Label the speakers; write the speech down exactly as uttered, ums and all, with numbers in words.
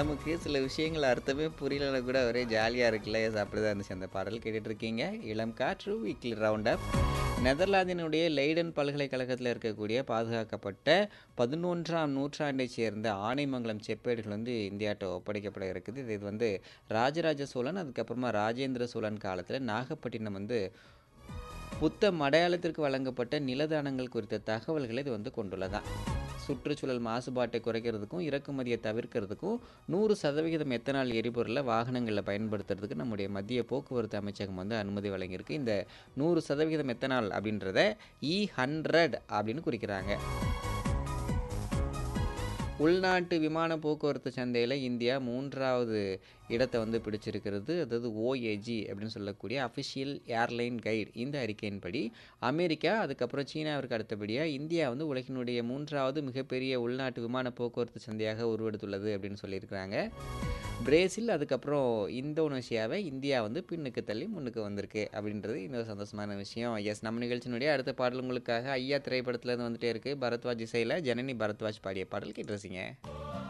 Speaker 1: நமக்கு சில விஷயங்கள் அர்த்தமே புரியலனா கூட ஒரே ஜாலியா இருக்குல்ல. எஸ் அப்படிதான் இருந்துச்சு அந்த பாடல். கேட்டுட்டு இருக்கீங்க. இளம் காற்று வீக்லி ரவுண்ட் அப். நெதர்லாந்தினுடைய லெய்டன் பல்கலைக்கழகத்தில் இருக்கக்கூடிய பாதுகாக்கப்பட்ட பதினொன்றாம் நூற்றாண்டைச் சேர்ந்த ஆனைமங்கலம் செப்பேடுகள் வந்து இந்தியாட்ட ஒப்படைக்கப்பட இருக்குது. இது இது வந்து ராஜராஜ சோழன், அதுக்கப்புறமா ராஜேந்திர சோழன் காலத்தில் நாகப்பட்டினம் வந்து புத்த மடையாளத்திற்கு வழங்கப்பட்ட நிலதானங்கள் குறித்த தகவல்களை இது வந்து கொண்டுள்ளதான். சுற்றுச்சூழல் மாசுபாட்டை குறைக்கிறதுக்கும் இறக்குமதியை தவிர்க்கிறதுக்கும் நூறு சதவிகிதம் எத்தனால் எரிபொருளை வாகனங்களில் பயன்படுத்துறதுக்கு நம்முடைய மத்திய போக்குவரத்து அமைச்சகம் வந்து அனுமதி வழங்கியிருக்கு. இந்த நூறு சதவிகிதம் எத்தனால் அப்படின்றத இ ஹண்ட்ரட் அப்படின்னு குறிக்கிறாங்க. உள்நாட்டு விமான போக்குவரத்து சந்தையில் இந்தியா மூன்றாவது இடத்தை வந்து பிடிச்சிருக்கிறது. அதாவது ஓஏஜி அப்படின்னு சொல்லக்கூடிய அஃபிஷியல் ஏர்லைன் கைடு இந்த அறிக்கையின்படி அமெரிக்கா அதுக்கப்புறம் சீனாவிற்கு அடுத்தபடியாக இந்தியா வந்து உலகினுடைய மூன்றாவது மிகப்பெரிய உள்நாட்டு விமான போக்குவரத்து சந்தையாக உருவெடுத்துள்ளது அப்படின்னு சொல்லியிருக்கிறாங்க. பிரேசில் அதுக்கப்புறம் இந்தோனேஷியாவை இந்தியா வந்து பின்னுக்கு தள்ளி முன்னுக்கு வந்திருக்கு அப்படின்றது இன்னொரு சந்தோஷமான விஷயம். எஸ், நம்ம நிகழ்ச்சியினுடைய அடுத்த பாடல் உங்களுக்காக ஐயா திரைப்படத்துலேருந்து வந்துட்டே இருக்குது. பரத்வாஜ் இசையில் ஜனனி பரத்வாஜ் பாடிய பாடல் கேட்டு ரசிங்க.